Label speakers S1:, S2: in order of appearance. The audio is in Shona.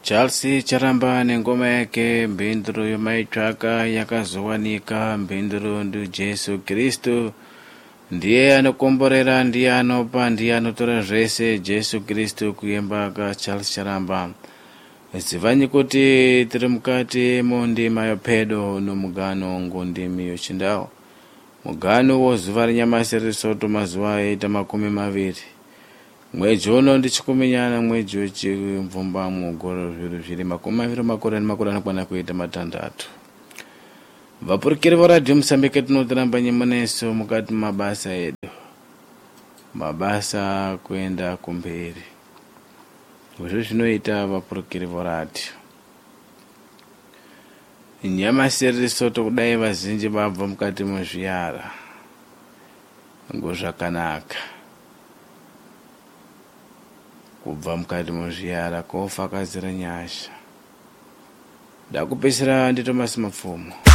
S1: Charles Charamba nengoma yake mbindiro yomaitsvaka yakazowanika. Mbindiro ndiJesu Kristu ndiye anokomborera, ndiye anopa, ndiye anotora zvese. Jesu Kristu kuyemba kaCharles Charamba. Zivanyi kuti tiri mukati mondima yopedo nomugano ngondimi yochindau. Mugano wozuva renyamasi risoto mazuva aita 20 mwedzi uno ndichikuminyana mwedzi wechimvumba mugoro zviri 20 makore anokwana kuita 6. Vapurukiri voradhio Mosambike tinotiramba nyemoneso mukati mabasa edu, mabasa kuenda kumberi. Izvo zvinoita vapurukiri voradhio. Nyamasi risoto kudai vazhinji vabva mukati muzviyara ngozvakanaka. Kubva mukati muzviyara kofakazira nyasha. Ndakupesera ndi Thomas Mapfumo.